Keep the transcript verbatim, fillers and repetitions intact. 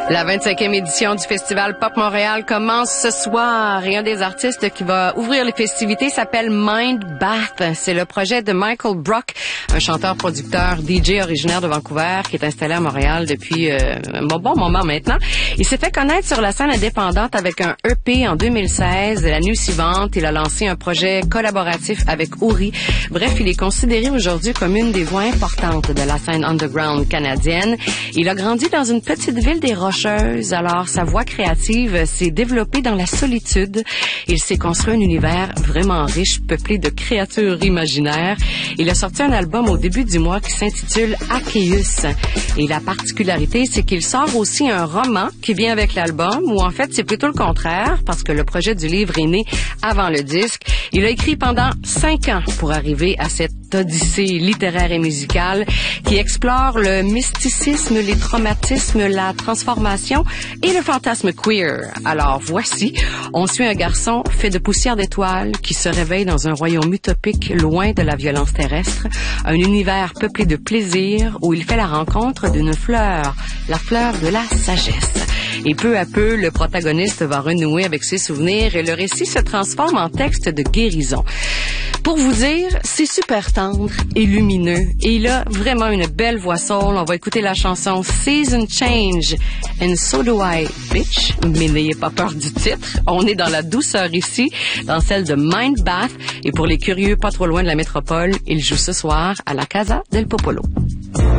La vingt-cinquième édition du Festival Pop Montréal commence ce soir et un des artistes qui va ouvrir les festivités s'appelle Mind Bath. C'est le projet de Michael Brock, un chanteur-producteur D J originaire de Vancouver qui est installé à Montréal depuis euh, un bon, bon moment maintenant. Il s'est fait connaître sur la scène indépendante avec un E P en deux mille seize. L'année suivante, il a lancé un projet collaboratif avec Uri. Bref, il est considéré aujourd'hui comme une des voix importantes de la scène underground canadienne. Il a grandi dans une petite ville des Rocheuses. Alors, sa voix créative s'est développée dans la solitude. Il s'est construit un univers vraiment riche, peuplé de créatures imaginaires. Il a sorti un album au début du mois qui s'intitule Akeus. Et la particularité, c'est qu'il sort aussi un roman qui vient avec l'album, ou en fait, c'est plutôt le contraire, parce que le projet du livre est né avant le disque. Il a écrit pendant cinq ans pour arriver à cette odyssée littéraire et musicale qui explore le mysticisme, les traumatismes, la transformation et le fantasme queer. Alors voici, on suit un garçon fait de poussière d'étoiles qui se réveille dans un royaume utopique loin de la violence terrestre, un univers peuplé de plaisir où il fait la rencontre d'une fleur, la fleur de la sagesse. Et peu à peu, le protagoniste va renouer avec ses souvenirs et le récit se transforme en texte de guérison. Pour vous dire, c'est super tendre et lumineux. Et il a vraiment une belle voix soul. On va écouter la chanson Season Change and So Do I, Bitch. Mais n'ayez pas peur du titre. On est dans la douceur ici, dans celle de Mind Bath. Et pour les curieux pas trop loin de la métropole, il joue ce soir à la Casa del Popolo.